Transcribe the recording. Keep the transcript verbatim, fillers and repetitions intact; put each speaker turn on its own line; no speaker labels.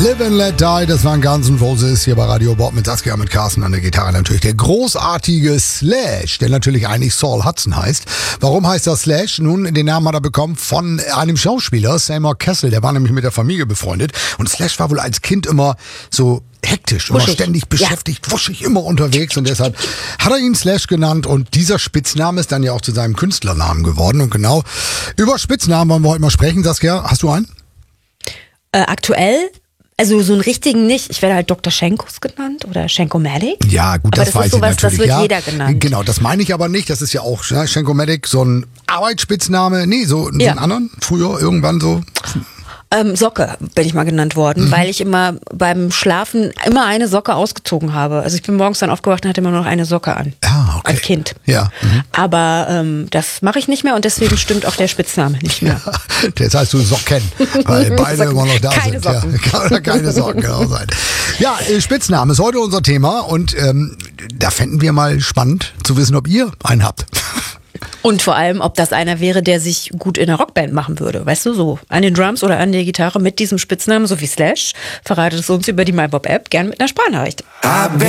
Live and Let Die, das waren Guns N' Roses hier bei Radio Bob mit Saskia, mit Carsten an der Gitarre. Natürlich der großartige Slash, der natürlich eigentlich Saul Hudson heißt. Warum heißt er Slash? Nun, den Namen hat er bekommen von einem Schauspieler, Seymour Cassel, der war nämlich mit der Familie befreundet. Und Slash war wohl als Kind immer so hektisch, immer
wuschig.
ständig beschäftigt, ja. wuschig, immer unterwegs. Und deshalb hat er ihn Slash genannt. Und dieser Spitzname ist dann ja auch zu seinem Künstlernamen geworden. Und genau über Spitznamen wollen wir heute mal sprechen. Saskia, hast du einen?
Äh, aktuell? Also so einen richtigen nicht. Ich werde halt Doktor Schenkos genannt oder Schenkomatic.
Ja, gut,
aber
das,
das
weiß
ist sowas,
ich natürlich.
Das wird
ja,
jeder genannt.
Genau, das meine ich aber nicht. Das ist ja auch ne, Schenkomatic, so ein Arbeitsspitzname. Nee, so, so
ja.
einen anderen. Früher irgendwann so.
Ähm, Socke bin ich mal genannt worden, mhm. weil ich immer beim Schlafen immer eine Socke ausgezogen habe. Also ich bin morgens dann aufgewacht und hatte immer nur noch eine Socke an.
Ah, okay.
Als Kind.
Ja. Mhm.
Aber ähm, das mache ich nicht mehr und deswegen stimmt auch der Spitzname nicht mehr.
Ja, das heißt du Socken, weil beide
Socken.
immer noch da
Keine
sind.
Socken.
Ja, oder keine Socken, genau sein. Ja, Spitzname ist heute unser Thema und ähm, da fänden wir mal spannend zu wissen, ob ihr einen habt.
Und vor allem, ob das einer wäre, der sich gut in einer Rockband machen würde. Weißt du, so an den Drums oder an der Gitarre mit diesem Spitznamen, so wie Slash. Verratet es uns über die MyBob-App, gern mit einer Sprachnachricht.